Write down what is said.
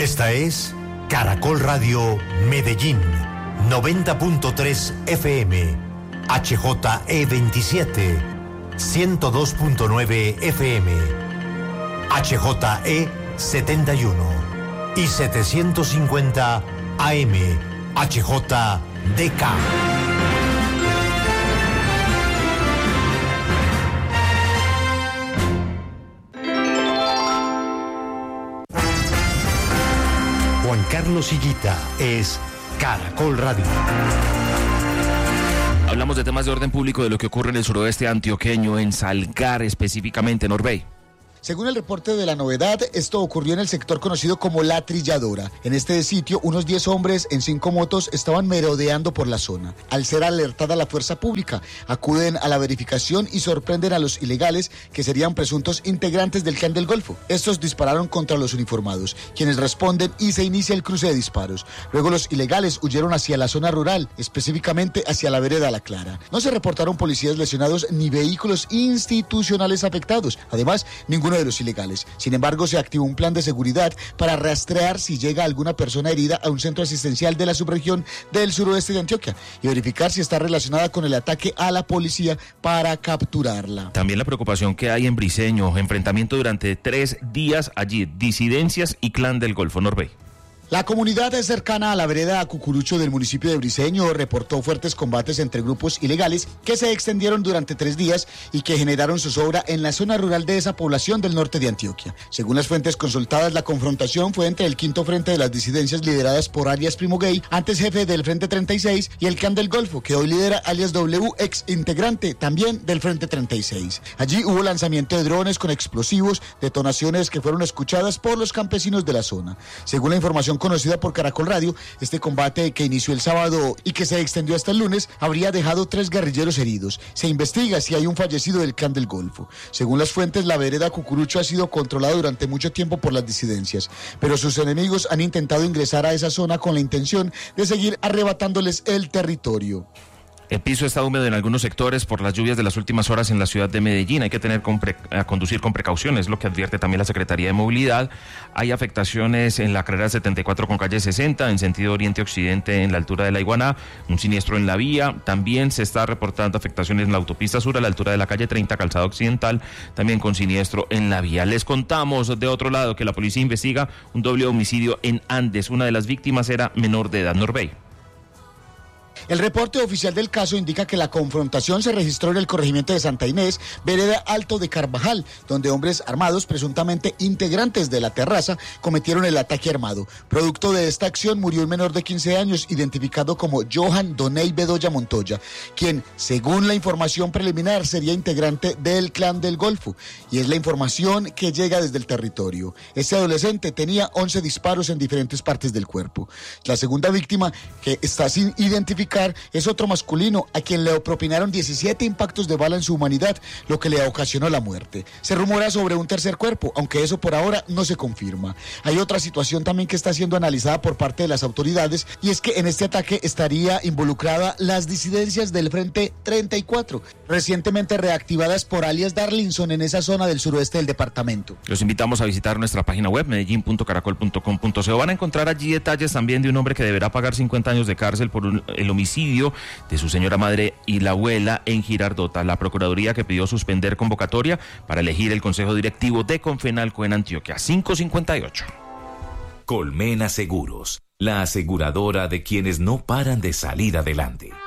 Esta es Caracol Radio Medellín, 90.3 FM, HJE 27, 102.9 FM, HJE 71 y 750 AM, HJDK. Juan Carlos Higuita es Caracol Radio. Hablamos de temas de orden público, de lo que ocurre en el suroeste antioqueño, en Salgar específicamente, Norbey. Según el reporte de La Novedad, esto ocurrió en el sector conocido como La Trilladora. En este sitio, unos 10 hombres en 5 motos estaban merodeando por la zona. Al ser alertada la fuerza pública, acuden a la verificación y sorprenden a los ilegales, que serían presuntos integrantes del Clan del Golfo. Estos dispararon contra los uniformados, quienes responden y se inicia el cruce de disparos. Luego los ilegales huyeron hacia la zona rural, específicamente hacia la vereda La Clara. No se reportaron policías lesionados ni vehículos institucionales afectados. Además, ninguno de los ilegales. Sin embargo, se activó un plan de seguridad para rastrear si llega alguna persona herida a un centro asistencial de la subregión del suroeste de Antioquia y verificar si está relacionada con el ataque a la policía para capturarla. También la preocupación que hay en Briceño, enfrentamiento durante 3 días allí, disidencias y Clan del Golfo, Norbey. La comunidad cercana a la vereda Cucurucho del municipio de Briceño reportó fuertes combates entre grupos ilegales que se extendieron durante 3 días y que generaron zozobra en la zona rural de esa población del norte de Antioquia. Según las fuentes consultadas, la confrontación fue entre el quinto frente de las disidencias lideradas por alias Primo Gay, antes jefe del Frente 36, y el Clan del Golfo, que hoy lidera alias W, ex integrante también del Frente 36. Allí hubo lanzamiento de drones con explosivos, detonaciones que fueron escuchadas por los campesinos de la zona. Según la información conocida por Caracol Radio, este combate que inició el sábado y que se extendió hasta el lunes habría dejado 3 guerrilleros heridos. Se investiga si hay un fallecido del Clan del Golfo. Según las fuentes, la vereda Cucurucho ha sido controlada durante mucho tiempo por las disidencias, pero sus enemigos han intentado ingresar a esa zona con la intención de seguir arrebatándoles el territorio. El piso está húmedo en algunos sectores por las lluvias de las últimas horas en la ciudad de Medellín. Hay que conducir con precaución, es lo que advierte también la Secretaría de Movilidad. Hay afectaciones en la carrera 74 con calle 60, en sentido oriente-occidente en la altura de la Iguaná, un siniestro en la vía. También se está reportando afectaciones en la autopista sur a la altura de la calle 30, calzada occidental, también con siniestro en la vía. Les contamos de otro lado que la policía investiga un doble homicidio en Andes. Una de las víctimas era menor de edad, Norbey. El reporte oficial del caso indica que la confrontación se registró en el corregimiento de Santa Inés, vereda Alto de Carvajal, donde hombres armados, presuntamente integrantes de la terraza, cometieron el ataque armado. Producto de esta acción murió un menor de 15 años, identificado como Johan Doney Bedoya Montoya, quien, según la información preliminar, sería integrante del Clan del Golfo, y es la información que llega desde el territorio. Este adolescente tenía 11 disparos en diferentes partes del cuerpo. La segunda víctima, que está sin identificar, es otro masculino a quien le propinaron 17 impactos de bala en su humanidad, lo que le ocasionó la muerte. Se rumora sobre un tercer cuerpo, aunque eso por ahora no se confirma. Hay otra situación también que está siendo analizada por parte de las autoridades, y es que en este ataque estaría involucrada las disidencias del Frente 34, recientemente reactivadas por alias Darlinson en esa zona del suroeste del departamento. Los invitamos a visitar nuestra página web medellin.caracol.com.co. Van a encontrar allí detalles también de un hombre que deberá pagar 50 años de cárcel por el homicidio de su señora madre y la abuela en Girardota. La Procuraduría que pidió suspender convocatoria para elegir el Consejo Directivo de Confenalco en Antioquia. 5:58. Colmena Seguros, la aseguradora de quienes no paran de salir adelante.